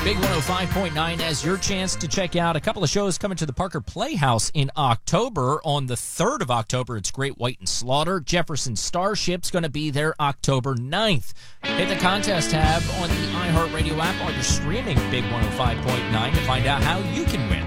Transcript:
Big 105.9 as your chance to check out a couple of shows coming to the Parker Playhouse in October. On the 3rd of October, it's Great White and Slaughter. Jefferson Starship's going to be there October 9th. Hit the contest tab on the iHeartRadio app or you're streaming Big 105.9 to find out how you can win.